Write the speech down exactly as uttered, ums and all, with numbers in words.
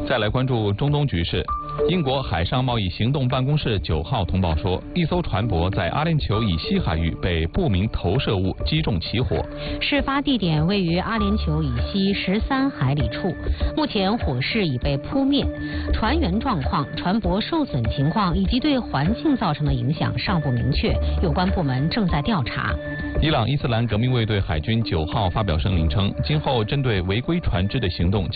再来关注中东局势。英国海上贸易行动办公室九号通报说，一艘船舶在阿联酋以西海域被不明投射物击中起火。 事发地点位于阿联酋以西十三海里处，目前火势已被扑灭。船员状况、船舶受损情况以及对环境造成的影响尚不明确，有关部门正在调查。 伊朗伊斯兰革命卫队海军九号发表声明称，今后针对违规船只的行动